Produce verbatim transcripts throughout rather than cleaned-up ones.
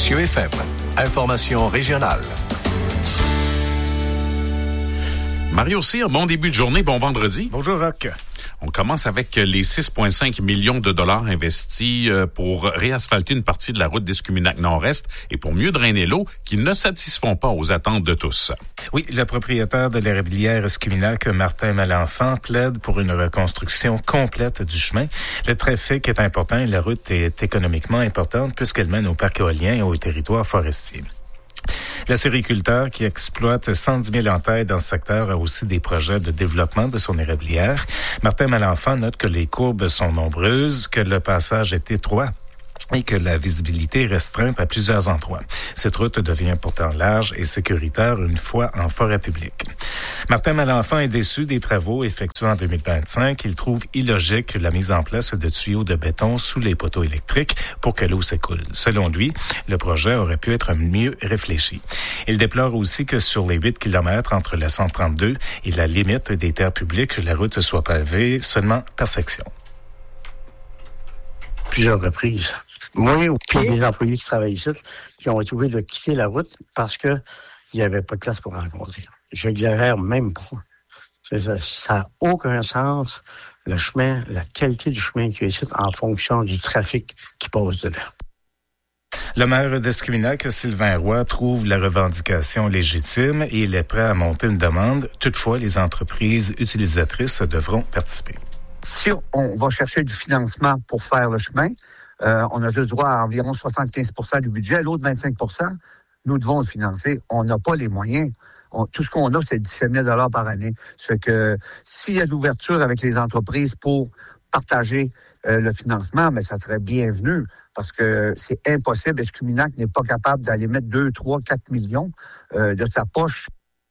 Chez F M, information régionale. Mario Cyr, bon début de journée, bon vendredi. Bonjour Rock. On commence avec les six virgule cinq millions de dollars investis pour réasphalter une partie de la route d'Escuminac Nord-Est et pour mieux drainer l'eau qui ne satisfont pas aux attentes de tous. Oui, le propriétaire de l'érablière Escuminac, Martin Malenfant, plaide pour une reconstruction complète du chemin. Le trafic est important et la route est économiquement importante puisqu'elle mène au parc éolien et au territoire forestier. La sériculteur qui exploite cent dix mille entailles dans ce secteur a aussi des projets de développement de son érablière. Martin Malenfant note que les courbes sont nombreuses, que le passage est étroit et que la visibilité est restreinte à plusieurs endroits. Cette route devient pourtant large et sécuritaire une fois en forêt publique. Martin Malenfant est déçu des travaux effectués en deux mille vingt-cinq. Il trouve illogique la mise en place de tuyaux de béton sous les poteaux électriques pour que l'eau s'écoule. Selon lui, le projet aurait pu être mieux réfléchi. Il déplore aussi que sur les huit kilomètres entre la cent trente-deux et la limite des terres publiques, la route soit pavée seulement par section. Plusieurs reprises. Moi, puis les employés qui travaillent ici, qui ont été obligés de quitter la route parce que il n'y avait pas de place pour rencontrer. J'exagère même pas. Ça n'a aucun sens, le chemin, la qualité du chemin qui est ici en fonction du trafic qui passe dedans. Le maire d'Escuminac, Sylvain Roy, trouve la revendication légitime et il est prêt à monter une demande. Toutefois, les entreprises utilisatrices devront participer. Si on va chercher du financement pour faire le chemin, euh, on a juste droit à environ soixante-quinze pour cent du budget. L'autre vingt-cinq pour cent, nous devons le financer. On n'a pas les moyens. On, tout ce qu'on a, c'est dix-sept mille dollars par année. Ça fait que s'il y a de l'ouverture avec les entreprises pour partager euh, le financement, mais ça serait bienvenu parce que c'est impossible. Escuminac n'est pas capable d'aller mettre deux, trois, quatre millions euh, de sa poche.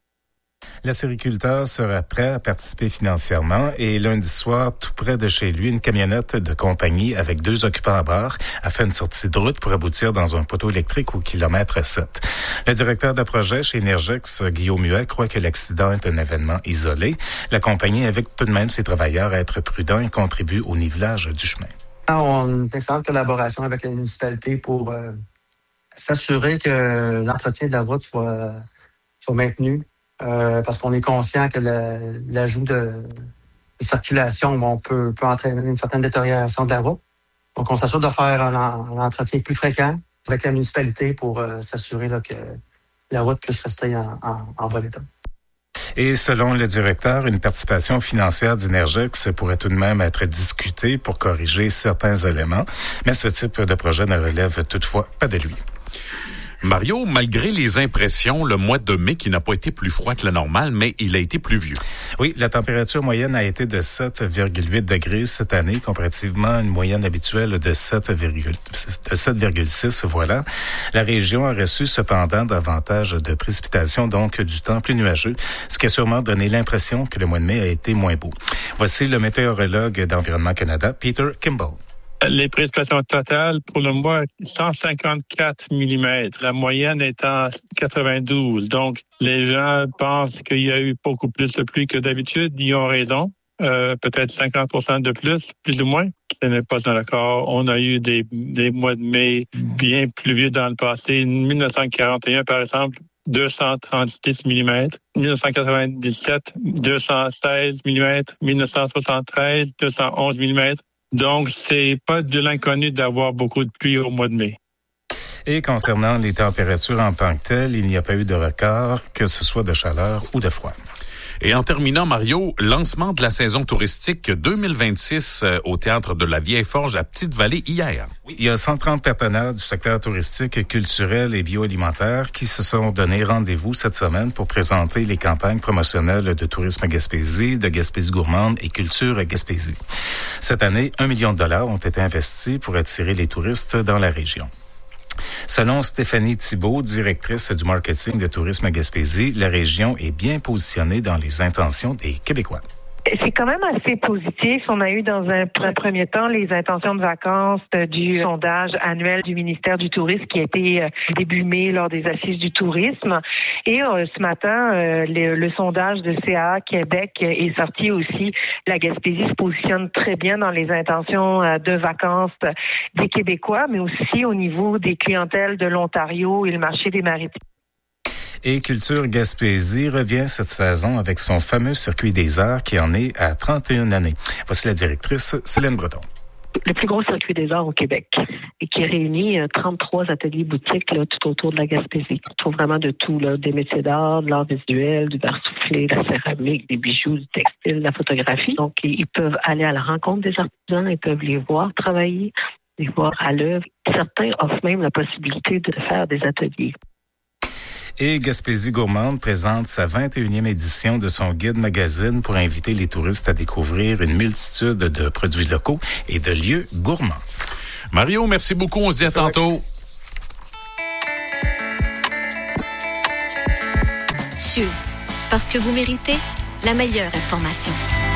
La sériculteur sera prêt à participer financièrement et lundi soir, tout près de chez lui, une camionnette de compagnie avec deux occupants à bord a fait une sortie de route pour aboutir dans un poteau électrique au kilomètre sept. Le directeur de projet chez Énergex, Guillaume Huet, croit que l'accident est un événement isolé. La compagnie invite tout de même ses travailleurs à être prudents et contribue au nivelage du chemin. On a une excellente collaboration avec la municipalité pour euh, s'assurer que l'entretien de la route soit, soit maintenu. Euh, parce qu'on est conscient que le, l'ajout de, de circulation bon, peut, peut entraîner une certaine détérioration de la route. Donc, on s'assure de faire un, un entretien plus fréquent avec la municipalité pour euh, s'assurer là, que la route puisse rester en, en, en bon état. Et selon le directeur, une participation financière d'Énergex pourrait tout de même être discutée pour corriger certains éléments, mais ce type de projet ne relève toutefois pas de lui. Mario, malgré les impressions, le mois de mai qui n'a pas été plus froid que le normal, mais il a été pluvieux. Oui, la température moyenne a été de sept virgule huit degrés cette année, comparativement à une moyenne habituelle de sept virgule six. Voilà. La région a reçu cependant davantage de précipitations, donc du temps plus nuageux, ce qui a sûrement donné l'impression que le mois de mai a été moins beau. Voici le météorologue d'Environnement Canada, Peter Kimball. Les précipitations totales pour le mois, cent cinquante-quatre millimètres. La moyenne étant quatre-vingt-douze. Donc, les gens pensent qu'il y a eu beaucoup plus de pluie que d'habitude. Ils ont raison. Euh, peut-être cinquante pour cent de plus, plus ou moins. Ce n'est pas dans le cas. On a eu des, des mois de mai bien pluvieux dans le passé. dix-neuf cent quarante et un, par exemple, deux cent trente-six millimètres. dix-neuf cent quatre-vingt-dix-sept, deux cent seize millimètres. dix-neuf cent soixante-treize, deux cent onze millimètres. Donc, c'est pas de l'inconnu d'avoir beaucoup de pluie au mois de mai. Et concernant les températures en tant que telles, il n'y a pas eu de record, que ce soit de chaleur ou de froid. Et en terminant, Mario, lancement de la saison touristique deux mille vingt-six euh, au Théâtre de la Vieille Forge à Petite-Vallée hier. Oui, il y a cent trente partenaires du secteur touristique, culturel et bioalimentaire qui se sont donné rendez-vous cette semaine pour présenter les campagnes promotionnelles de tourisme Gaspésie, de Gaspésie gourmande et culture Gaspésie. Cette année, un million de dollars ont été investis pour attirer les touristes dans la région. Selon Stéphanie Thibault, directrice du marketing de Tourisme Gaspésie, la région est bien positionnée dans les intentions des Québécois. C'est quand même assez positif. On a eu dans un, un premier temps les intentions de vacances du sondage annuel du ministère du Tourisme qui a été début mai lors des assises du tourisme. Et euh, ce matin, euh, le, le sondage de C A A Québec est sorti aussi. La Gaspésie se positionne très bien dans les intentions euh, de vacances des Québécois, mais aussi au niveau des clientèles de l'Ontario et le marché des maritimes. Et Culture Gaspésie revient cette saison avec son fameux circuit des arts qui en est à trente et une années. Voici la directrice Céline Breton. Le plus gros circuit des arts au Québec et qui réunit trente-trois ateliers boutiques là, tout autour de la Gaspésie. On trouve vraiment de tout, là, des métiers d'art, de l'art visuel, du verre soufflé, de la céramique, des bijoux, du textile, de la photographie. Donc, ils peuvent aller à la rencontre des artisans, ils peuvent les voir travailler, les voir à l'œuvre. Certains offrent même la possibilité de faire des ateliers. Et Gaspésie Gourmande présente sa vingt et unième édition de son guide magazine pour inviter les touristes à découvrir une multitude de produits locaux et de lieux gourmands. Mario, merci beaucoup. On se dit à tantôt. Sûr, parce que vous méritez la meilleure information.